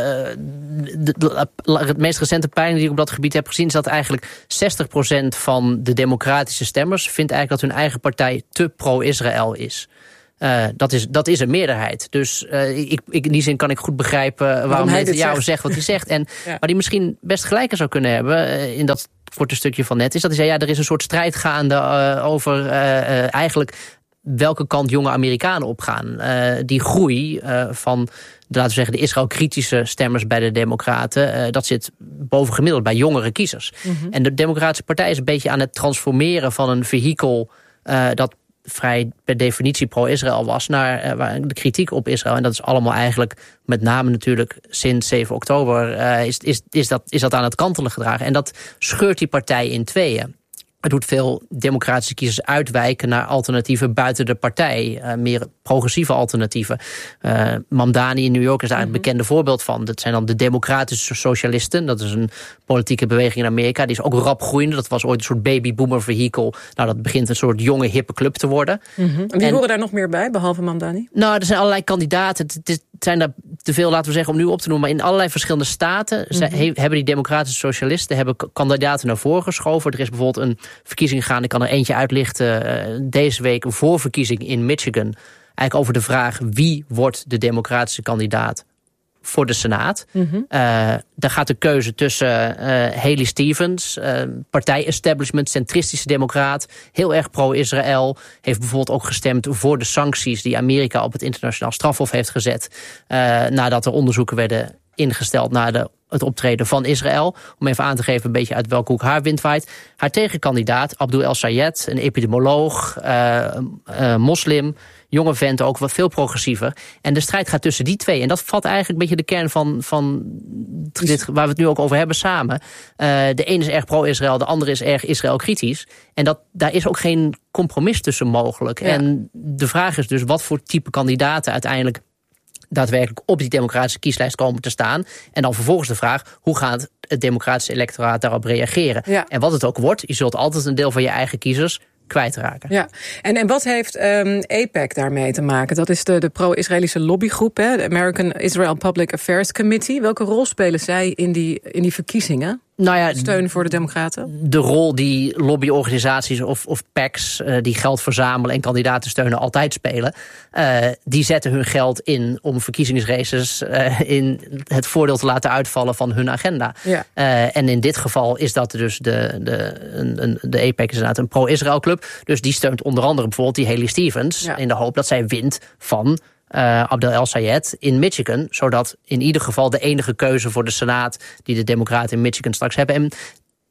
De, de, de, het meest recente peiling die ik op dat gebied heb gezien is dat eigenlijk zestig procent van de democratische stemmers vindt eigenlijk dat hun eigen partij te pro-Israël is. Uh, dat is. Dat is een meerderheid. Dus uh, ik, ik, in die zin kan ik goed begrijpen waarom, waarom hij Netanyahu zegt wat hij zegt. En ja. Waar hij misschien best gelijker zou kunnen hebben uh, in dat korte stukje van net, is dat hij zei, ja, er is een soort strijd gaande uh, over uh, uh, eigenlijk welke kant jonge Amerikanen opgaan. Uh, die groei uh, van, laten we zeggen, de Israël-kritische stemmers bij de Democraten, uh, dat zit bovengemiddeld bij jongere kiezers. Mm-hmm. En de Democratische Partij is een beetje aan het transformeren van een vehikel uh, dat vrij per definitie pro-Israël was, naar uh, de kritiek op Israël. En dat is allemaal eigenlijk, met name natuurlijk sinds zeven oktober, uh, is, is, is, dat, is dat aan het kantelen gedragen. En dat scheurt die partij in tweeën. Het doet veel democratische kiezers uitwijken naar alternatieven buiten de partij. Uh, meer progressieve alternatieven. Uh, Mamdani in New York is daar mm-hmm. een bekende voorbeeld van. Dat zijn dan de democratische socialisten. Dat is een politieke beweging in Amerika. Die is ook rap groeiende. Dat was ooit een soort babyboomer vehikel. Nou, dat begint een soort jonge, hippe club te worden. Mm-hmm. En wie en, horen daar nog meer bij, behalve Mamdani? Nou, er zijn allerlei kandidaten. Het, het zijn daar te veel, laten we zeggen, om nu op te noemen. Maar in allerlei verschillende staten mm-hmm. he, hebben die democratische socialisten hebben kandidaten naar voren geschoven. Er is bijvoorbeeld een verkiezing gaan. Ik kan er eentje uitlichten. Uh, deze week een voorverkiezing in Michigan. Eigenlijk over de vraag wie wordt de democratische kandidaat voor de Senaat. Mm-hmm. Uh, daar gaat de keuze tussen uh, Haley Stevens, uh, partij-establishment, centristische democraat, heel erg pro-Israël, heeft bijvoorbeeld ook gestemd voor de sancties die Amerika op het internationaal strafhof heeft gezet, uh, nadat er onderzoeken werden ingesteld naar de, het optreden van Israël. Om even aan te geven een beetje uit welke hoek haar wind waait. Haar tegenkandidaat, Abdul El-Sayed, een epidemioloog, uh, uh, moslim, jonge vent ook, wat veel progressiever. En de strijd gaat tussen die twee. En dat vat eigenlijk een beetje de kern van, van dit, waar we het nu ook over hebben samen. Uh, de ene is erg pro-Israël, de andere is erg Israël-kritisch. En dat, daar is ook geen compromis tussen mogelijk. Ja. En de vraag is dus wat voor type kandidaten uiteindelijk daadwerkelijk op die democratische kieslijst komen te staan. En dan vervolgens de vraag, hoe gaat het democratische electoraat daarop reageren? Ja. En wat het ook wordt, je zult altijd een deel van je eigen kiezers kwijtraken. Ja, en, en wat heeft um, A P E C daarmee te maken? Dat is de, de pro-Israëlische lobbygroep, hè, de American Israel Public Affairs Committee. Welke rol spelen zij in die, in die verkiezingen? Nou ja, steun voor de democraten? De rol die lobbyorganisaties of, of P A C's uh, die geld verzamelen en kandidaten steunen altijd spelen, uh, die zetten hun geld in om verkiezingsraces uh, in het voordeel te laten uitvallen van hun agenda. Ja. Uh, en in dit geval is dat dus de, de, een, een, de A P E C is inderdaad een pro-Israël club. Dus die steunt onder andere bijvoorbeeld die Haley Stevens, ja, in de hoop dat zij wint van Uh, Abdel El-Sayed in Michigan, zodat in ieder geval de enige keuze voor de Senaat die de Democraten in Michigan straks hebben. En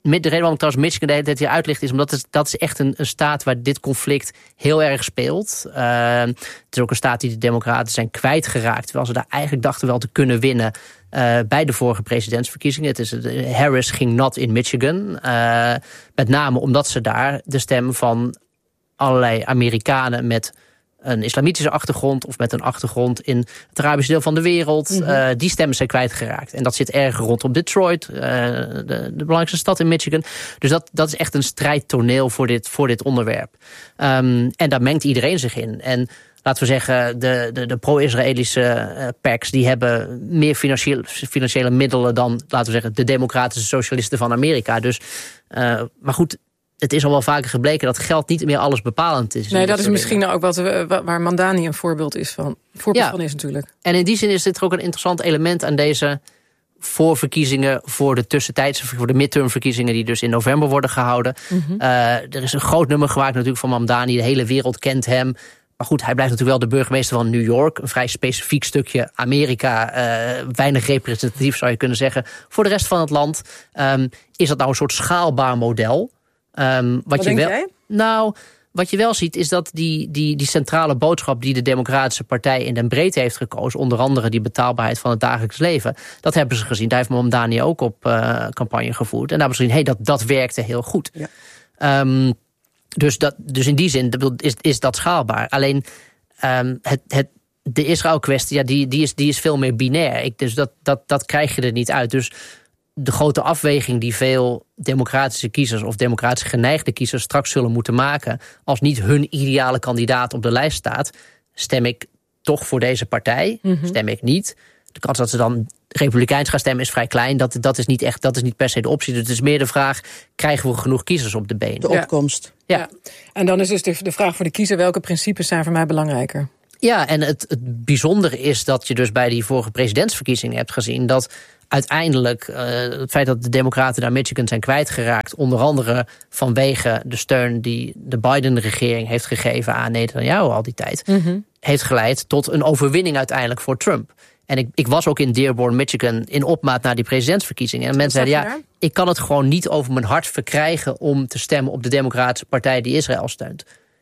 de reden waarom ik trouwens Michigan de hele tijd hier uitlicht is omdat het, dat is echt een, een staat waar dit conflict heel erg speelt. Uh, het is ook een staat die de democraten zijn kwijtgeraakt, terwijl ze daar eigenlijk dachten wel te kunnen winnen uh, bij de vorige presidentsverkiezingen. Het is, uh, Harris ging nat in Michigan, uh, met name omdat ze daar de stem van allerlei Amerikanen met een islamitische achtergrond of met een achtergrond in het Arabische deel van de wereld. Mm-hmm. Uh, die stemmen zijn kwijtgeraakt. En dat zit erg rondom Detroit, uh, de, de belangrijkste stad in Michigan. Dus dat, dat is echt een strijdtoneel voor dit, voor dit onderwerp. Um, en daar mengt iedereen zich in. En laten we zeggen, de, de, de pro-Israëlische uh, packs die hebben meer financiële, financiële middelen dan, laten we zeggen, de democratische socialisten van Amerika. Dus, uh, maar goed, het is al wel vaker gebleken dat geld niet meer alles bepalend is. Nee, dat is misschien nou ook wat we, waar Mamdani een voorbeeld is van. Voorbeeld ja. van is natuurlijk. En in die zin is dit ook een interessant element aan deze voorverkiezingen voor de tussentijdse, voor de midtermverkiezingen die dus in november worden gehouden. Mm-hmm. Uh, er is een groot nummer gemaakt natuurlijk van Mamdani. De hele wereld kent hem. Maar goed, hij blijft natuurlijk wel de burgemeester van New York. Een vrij specifiek stukje Amerika. Uh, weinig representatief zou je kunnen zeggen. Voor de rest van het land um, is dat nou een soort schaalbaar model. Um, wat, wat je denk wel, jij? Nou, wat je wel ziet is dat die, die, die centrale boodschap die de Democratische Partij in den breedte heeft gekozen, onder andere die betaalbaarheid van het dagelijks leven, dat hebben ze gezien. Daar heeft Mamdani ook op uh, campagne gevoerd. En daar hebben ze gezien, hey, dat, dat werkte heel goed. Ja. Um, dus, dat, dus in die zin is, is dat schaalbaar. Alleen um, het, het, de Israël-kwestie, ja, die, die, is, die is veel meer binair. Ik, dus dat, dat, dat krijg je er niet uit. Dus de grote afweging die veel democratische kiezers of democratisch geneigde kiezers straks zullen moeten maken, als niet hun ideale kandidaat op de lijst staat, stem ik toch voor deze partij, mm-hmm. stem ik niet. De kans dat ze dan republikeins gaan stemmen is vrij klein. Dat, dat, is niet echt, dat is niet per se de optie. Dus het is meer de vraag, krijgen we genoeg kiezers op de been? De opkomst. Ja. ja. En dan is dus de, de vraag voor de kiezer, welke principes zijn voor mij belangrijker? Ja, en het, het bijzondere is dat je dus bij die vorige presidentsverkiezingen hebt gezien dat uiteindelijk uh, het feit dat de democraten naar Michigan zijn kwijtgeraakt, onder andere vanwege de steun die de Biden-regering heeft gegeven aan Netanyahu al die tijd, mm-hmm. heeft geleid tot een overwinning uiteindelijk voor Trump. En ik, ik was ook in Dearborn, Michigan, in opmaat naar die presidentsverkiezingen. En mensen zeiden, ja, ik kan het gewoon niet over mijn hart verkrijgen om te stemmen op de Democratische Partij die Israël steunt.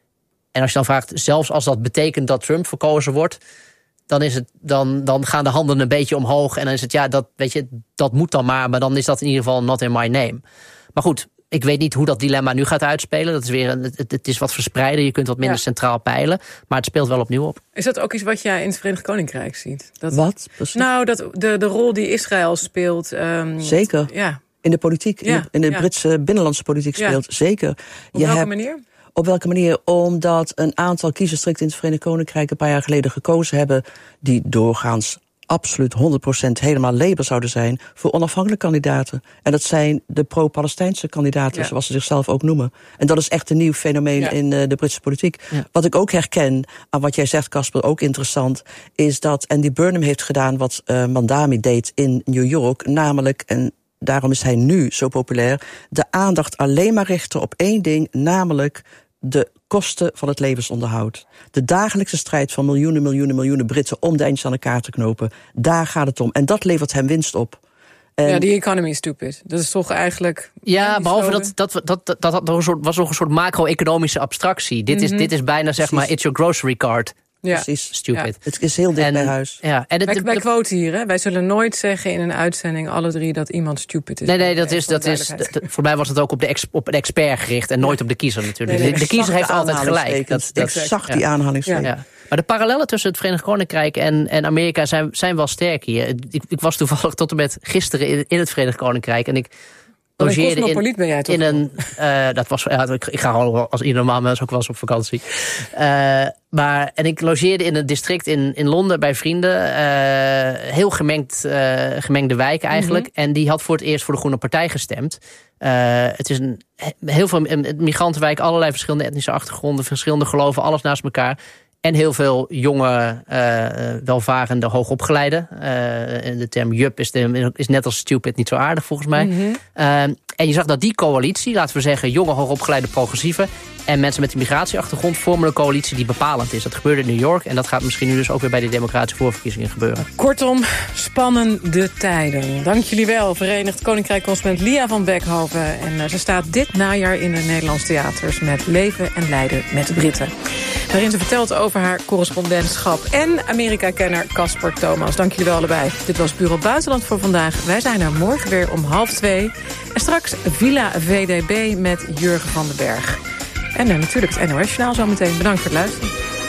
En als je dan vraagt, zelfs als dat betekent dat Trump verkozen wordt, dan, is het, dan, dan gaan de handen een beetje omhoog. En dan is het, ja, dat, weet je, dat moet dan maar. Maar dan is dat in ieder geval not in my name. Maar goed, ik weet niet hoe dat dilemma nu gaat uitspelen. Dat is weer een, het, het is wat verspreider. Je kunt wat minder ja. centraal peilen. Maar het speelt wel opnieuw op. Is dat ook iets wat jij in het Verenigd Koninkrijk ziet? Dat, wat? Precies. Nou, dat de, de rol die Israël speelt. Um, Zeker. Ja. In de politiek. Ja. In de, in de ja. Britse binnenlandse politiek speelt. Ja. Zeker. Op je welke hebt, manier? Op welke manier? Omdat een aantal kiesdistricten in het Verenigd Koninkrijk een paar jaar geleden gekozen hebben, die doorgaans absoluut honderd procent helemaal Labour zouden zijn, voor onafhankelijke kandidaten. En dat zijn de pro-Palestijnse kandidaten, ja. zoals ze zichzelf ook noemen. En dat is echt een nieuw fenomeen ja. in uh, de Britse politiek. Ja. Wat ik ook herken aan wat jij zegt, Casper, ook interessant, is dat Andy Burnham heeft gedaan wat uh, Mamdani deed in New York, namelijk, en daarom is hij nu zo populair, de aandacht alleen maar richten op één ding, namelijk de kosten van het levensonderhoud. De dagelijkse strijd van miljoenen, miljoenen, miljoenen Britten om de eindjes aan elkaar te knopen. Daar gaat het om. En dat levert hem winst op. En ja, die economy is stupid. Dat is toch eigenlijk. Ja, behalve dat dat, dat, dat, dat, dat was nog een soort macro-economische abstractie. Dit, mm-hmm. is, dit is bijna, zeg maar, it's your grocery card. Ja. Precies. Stupid. Ja. Het is heel dicht en, bij huis. Ja. En het, wij, wij quoten hier, hè? Wij zullen nooit zeggen in een uitzending alle drie dat iemand stupid is. Nee, nee, dat is, dat is, dat, voor mij was het ook op de, ex, op een expert gericht en nooit op de kiezer natuurlijk. Nee, nee, de, de kiezer heeft altijd gelijk. Dat, dat, ik zag die ja. aanhalingstekens. Ja. Ja. Maar de parallellen tussen het Verenigd Koninkrijk en, en Amerika zijn, zijn wel sterk hier. Ik, ik was toevallig tot en met gisteren in, in het Verenigd Koninkrijk en ik logeerde in, ben jij toch in een. Uh, dat was, ja, ik, ik ga al als ieder normaal mens ook wel eens op vakantie. Uh, maar en ik logeerde in een district in, in Londen bij vrienden. Uh, heel gemengd, uh, gemengde wijk eigenlijk. Mm-hmm. En die had voor het eerst voor de Groene Partij gestemd. Uh, het is een heel veel een migrantenwijk, allerlei verschillende etnische achtergronden, verschillende geloven, alles naast elkaar. En heel veel jonge, uh, welvarende, hoogopgeleide. Uh, de term jup is, de, is net als stupid niet zo aardig volgens mij. Mm-hmm. Uh, En je zag dat die coalitie, laten we zeggen jonge, hoogopgeleide progressieven en mensen met een migratieachtergrond vormen een coalitie die bepalend is. Dat gebeurde in New York en dat gaat misschien nu dus ook weer bij de democratische voorverkiezingen gebeuren. Kortom, spannende tijden. Dank jullie wel, Verenigd Koninkrijk-correspondent Lia van Beckhoven. En uh, ze staat dit najaar in de Nederlandse theaters met Leven en Lijden met de Britten. Waarin ze vertelt over haar correspondentschap en Amerika-kenner Casper Thomas. Dank jullie wel allebei. Dit was Bureau Buitenland voor vandaag. Wij zijn er morgen weer om half twee. En straks Villa V D B met Jurgen van den Berg. En uh, natuurlijk het N O S-journaal zometeen. Bedankt voor het luisteren.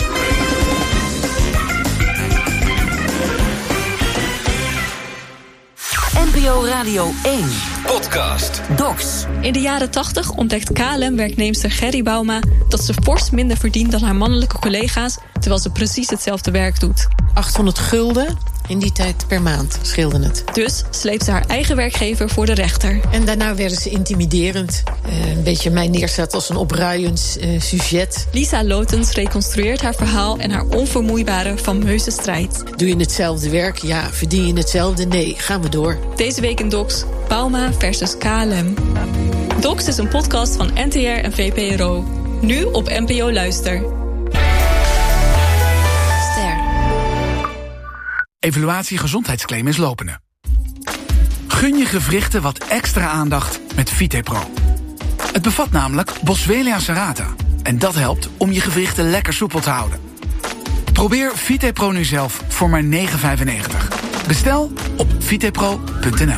N P O Radio één. Podcast. Docs. In de jaren tachtig ontdekt K L M-werknemster Gerry Bauma dat ze fors minder verdient dan haar mannelijke collega's, terwijl ze precies hetzelfde werk doet. achthonderd gulden in die tijd per maand scheelde het. Dus sleept ze haar eigen werkgever voor de rechter. En daarna werden ze intimiderend. Uh, een beetje mij neerzet als een opruiend uh, sujet. Lisa Lotens reconstrueert haar verhaal en haar onvermoeibare fameuze strijd. Doe je hetzelfde werk? Ja. Verdien je hetzelfde? Nee. Gaan we door. Deze week in Docs, Bauma versus K L M. Docs is een podcast van N T R en V P R O. Nu op N P O Luister. Evaluatie gezondheidsclaim is lopende. Gun je gewrichten wat extra aandacht met Vitepro. Het bevat namelijk Boswellia serrata. En dat helpt om je gewrichten lekker soepel te houden. Probeer Vitepro nu zelf voor maar negen vijfennegentig. Bestel op vitepro punt n l.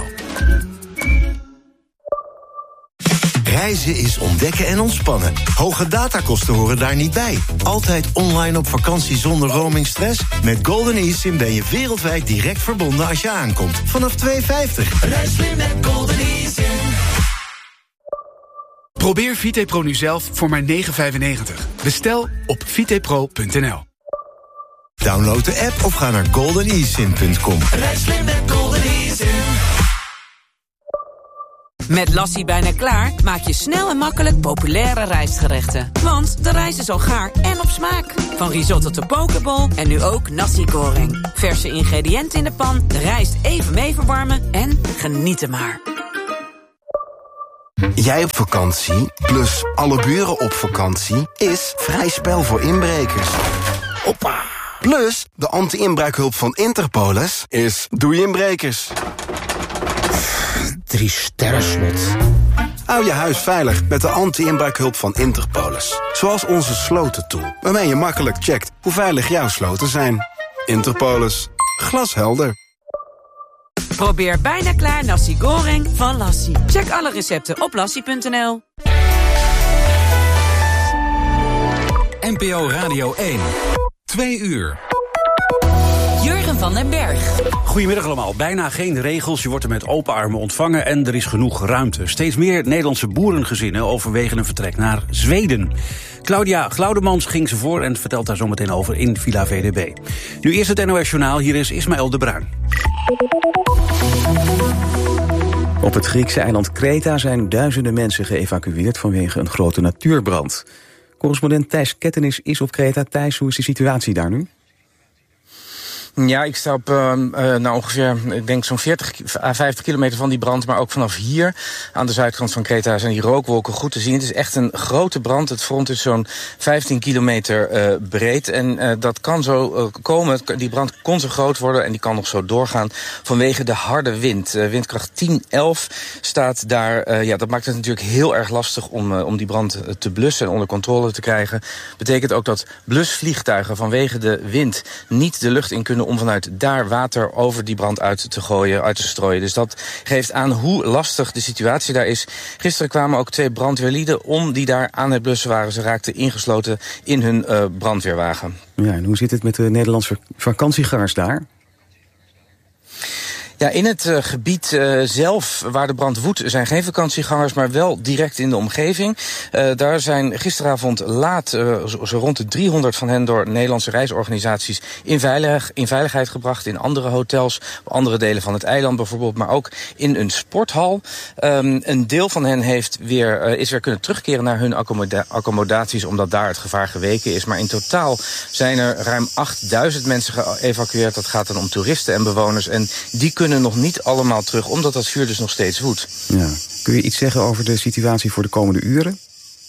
Reizen is ontdekken en ontspannen. Hoge datakosten horen daar niet bij. Altijd online op vakantie zonder roamingstress? Met Golden eSIM ben je wereldwijd direct verbonden als je aankomt. Vanaf twee vijftig. Reis slim met Golden eSIM. Probeer Vitepro nu zelf voor maar negen vijfennegentig. Bestel op vitepro punt n l. Download de app of ga naar golden e sim punt com. Reis slim met Golden eSIM. Met Lassie bijna klaar maak je snel en makkelijk populaire rijstgerechten. Want de rijst is al gaar en op smaak. Van risotto tot pokeball en nu ook nasi goreng. Verse ingrediënten in de pan, de rijst even mee verwarmen en genieten maar. Jij op vakantie, plus alle buren op vakantie, is vrij spel voor inbrekers. Hoppa! Plus, de anti-inbraakhulp van Interpolis is doei inbrekers. Drie sterren slot. Hou je huis veilig met de anti-inbraakhulp van Interpolis. Zoals onze slotentool, waarmee je makkelijk checkt hoe veilig jouw sloten zijn. Interpolis. Glashelder. Probeer bijna klaar nasi goreng van Lassie. Check alle recepten op lassie punt n l. N P O Radio één. Twee uur. Jurgen van den Berg. Goedemiddag allemaal. Bijna geen regels, je wordt er met open armen ontvangen en er is genoeg ruimte. Steeds meer Nederlandse boerengezinnen overwegen een vertrek naar Zweden. Claudia Glaudemans ging ze voor en vertelt daar zo meteen over in Villa V D B. Nu eerst het N O S-journaal, hier is Ismaël de Bruin. Op het Griekse eiland Kreta zijn duizenden mensen geëvacueerd vanwege een grote natuurbrand. Correspondent Thijs Kettenis is op Kreta. Thijs, hoe is de situatie daar nu? Ja, ik sta op uh, nou ongeveer, ik denk zo'n veertig à vijftig kilometer van die brand. Maar ook vanaf hier, aan de zuidkant van Kreta, zijn die rookwolken goed te zien. Het is echt een grote brand. Het front is zo'n vijftien kilometer uh, breed. En uh, dat kan zo uh, komen. Die brand kon zo groot worden en die kan nog zo doorgaan vanwege de harde wind. Uh, windkracht tien, elf staat daar. Uh, ja, dat maakt het natuurlijk heel erg lastig om, uh, om die brand te blussen en onder controle te krijgen. Betekent ook dat blusvliegtuigen vanwege de wind niet de lucht in kunnen om vanuit daar water over die brand uit te gooien, uit te strooien. Dus dat geeft aan hoe lastig de situatie daar is. Gisteren kwamen ook twee brandweerlieden om die daar aan het blussen waren. Ze raakten ingesloten in hun uh, brandweerwagen. Ja, en hoe zit het met de Nederlandse vakantiegangers daar? Ja, in het uh, gebied uh, zelf waar de brand woedt zijn geen vakantiegangers, maar wel direct in de omgeving. Uh, daar zijn gisteravond laat uh, zo, zo rond de driehonderd van hen door Nederlandse reisorganisaties in, veilig, in veiligheid gebracht. In andere hotels, andere delen van het eiland bijvoorbeeld, maar ook in een sporthal. Um, een deel van hen heeft weer, uh, is weer kunnen terugkeren naar hun accommoda- accommodaties, omdat daar het gevaar geweken is. Maar in totaal zijn er ruim achtduizend mensen geëvacueerd. Dat gaat dan om toeristen en bewoners en die kunnen kunnen nog niet allemaal terug, omdat dat vuur dus nog steeds woedt. Ja. Kun je iets zeggen over de situatie voor de komende uren?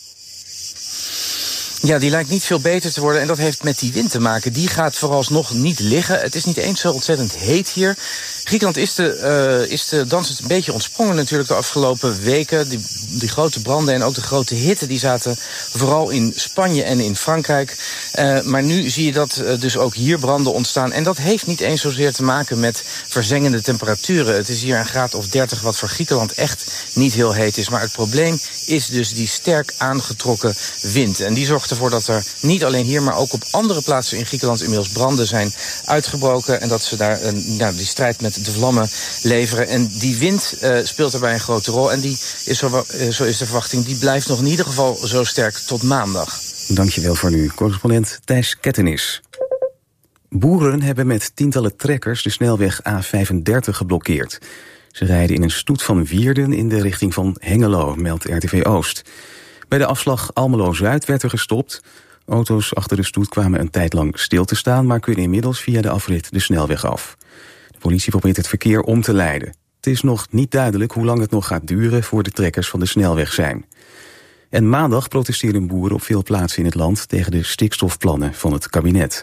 Ja, die lijkt niet veel beter te worden en dat heeft met die wind te maken. Die gaat vooralsnog niet liggen. Het is niet eens zo ontzettend heet hier. Griekenland is de, uh, is de dans een beetje ontsprongen natuurlijk de afgelopen weken. Die, die grote branden en ook de grote hitte die zaten vooral in Spanje en in Frankrijk. Uh, maar nu zie je dat uh, dus ook hier branden ontstaan. En dat heeft niet eens zozeer te maken met verzengende temperaturen. Het is hier een graad of dertig wat voor Griekenland echt niet heel heet is. Maar het probleem is dus die sterk aangetrokken wind. En die zorgt ervoor dat er niet alleen hier, maar ook op andere plaatsen in Griekenland inmiddels branden zijn uitgebroken. En dat ze daar een, nou, die strijd met de vlammen leveren. En die wind uh, speelt daarbij een grote rol. En die is, zo, uh, zo is de verwachting, die blijft nog in ieder geval zo sterk tot maandag. Dankjewel voor nu, correspondent Thijs Kettenis. Boeren hebben met tientallen trekkers de snelweg A vijfendertig geblokkeerd. Ze rijden in een stoet van Wierden in de richting van Hengelo, meldt R T V Oost. Bij de afslag Almelo-Zuid werd er gestopt. Auto's achter de stoet kwamen een tijd lang stil te staan, maar kunnen inmiddels via de afrit de snelweg af. De politie probeert het verkeer om te leiden. Het is nog niet duidelijk hoe lang het nog gaat duren voor de trekkers van de snelweg zijn. En maandag protesteerden boeren op veel plaatsen in het land tegen de stikstofplannen van het kabinet.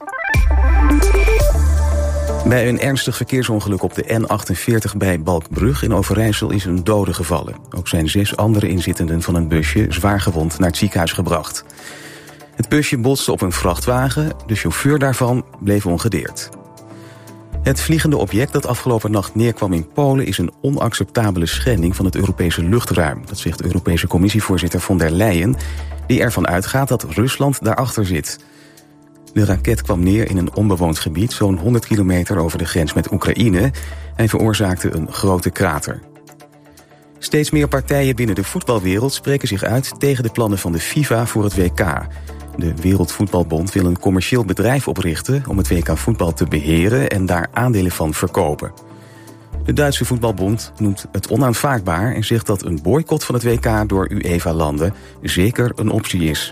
Bij een ernstig verkeersongeluk op de N achtenveertig bij Balkbrug in Overijssel is een dode gevallen. Ook zijn zes andere inzittenden van een busje zwaargewond naar het ziekenhuis gebracht. Het busje botste op een vrachtwagen, de chauffeur daarvan bleef ongedeerd. Het vliegende object dat afgelopen nacht neerkwam in Polen is een onacceptabele schending van het Europese luchtruim. Dat zegt Europese Commissievoorzitter von der Leyen, die ervan uitgaat dat Rusland daarachter zit. De raket kwam neer in een onbewoond gebied, zo'n honderd kilometer over de grens met Oekraïne, en veroorzaakte een grote krater. Steeds meer partijen binnen de voetbalwereld spreken zich uit tegen de plannen van de FIFA voor het W K. De Wereldvoetbalbond wil een commercieel bedrijf oprichten om het W K voetbal te beheren en daar aandelen van verkopen. De Duitse voetbalbond noemt het onaanvaardbaar en zegt dat een boycott van het W K door UEFA-landen zeker een optie is.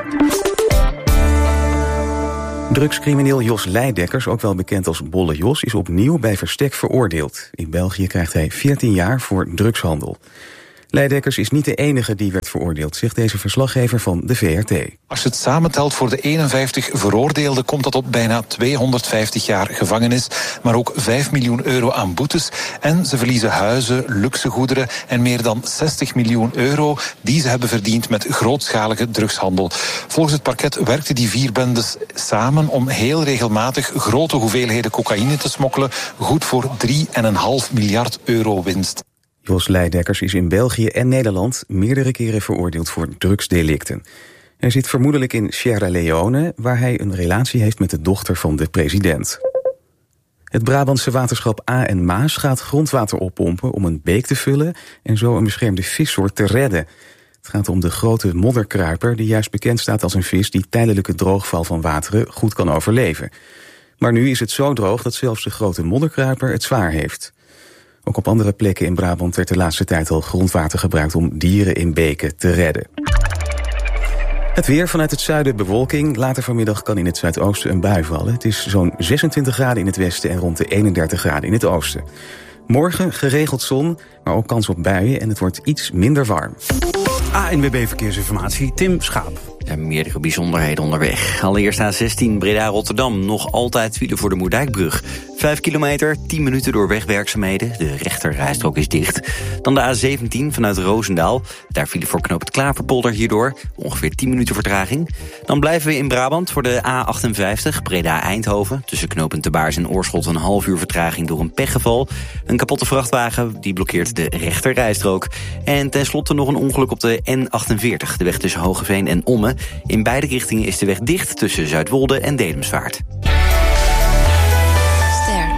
Drugscrimineel Jos Leidekkers, ook wel bekend als Bolle Jos, is opnieuw bij verstek veroordeeld. In België krijgt hij veertien jaar voor drugshandel. Leidekkers is niet de enige die werd veroordeeld, zegt deze verslaggever van de V R T. Als je het samentelt voor de eenenvijftig veroordeelden komt dat op bijna tweehonderdvijftig jaar gevangenis, maar ook vijf miljoen euro aan boetes. En ze verliezen huizen, luxe goederen en meer dan zestig miljoen euro die ze hebben verdiend met grootschalige drugshandel. Volgens het parket werkten die vier bendes samen om heel regelmatig grote hoeveelheden cocaïne te smokkelen, goed voor drie komma vijf miljard euro winst. Jos Leidekkers is in België en Nederland meerdere keren veroordeeld voor drugsdelicten. Hij zit vermoedelijk in Sierra Leone, waar hij een relatie heeft met de dochter van de president. Het Brabantse waterschap A en Maas gaat grondwater oppompen om een beek te vullen en zo een beschermde vissoort te redden. Het gaat om de grote modderkruiper, die juist bekend staat als een vis die tijdelijke droogval van wateren goed kan overleven. Maar nu is het zo droog dat zelfs de grote modderkruiper het zwaar heeft. Ook op andere plekken in Brabant werd de laatste tijd al grondwater gebruikt om dieren in beken te redden. Het weer vanuit het zuiden bewolking. Later vanmiddag kan in het zuidoosten een bui vallen. Het is zo'n zesentwintig graden in het westen en rond de eenendertig graden in het oosten. Morgen geregeld zon, maar ook kans op buien en het wordt iets minder warm. A N W B Verkeersinformatie, Tim Schaap. Er zijn meerdere bijzonderheden onderweg. Allereerst A zestien Breda-Rotterdam. Nog altijd file voor de Moerdijkbrug. Vijf kilometer, tien minuten door wegwerkzaamheden. De rechterrijstrook is dicht. Dan de A zeventien vanuit Roosendaal. Daar file voor knooppunt Klaverpolder hierdoor. Ongeveer tien minuten vertraging. Dan blijven we in Brabant voor de A achtenvijftig Breda-Eindhoven. Tussen knooppunt De Baars en Oorschot een half uur vertraging door een pechgeval. Een kapotte vrachtwagen die blokkeert de rechterrijstrook. En tenslotte nog een ongeluk op de N achtenveertig. De weg tussen Hogeveen en Ommen. In beide richtingen is de weg dicht tussen Zuidwolde en Dedemsvaart. Ster.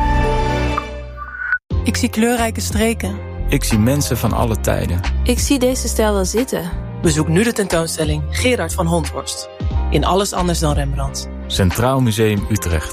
Ik zie kleurrijke streken. Ik zie mensen van alle tijden. Ik zie deze stijl wel zitten. Bezoek nu de tentoonstelling Gerard van Honthorst. In Alles anders dan Rembrandt. Centraal Museum Utrecht.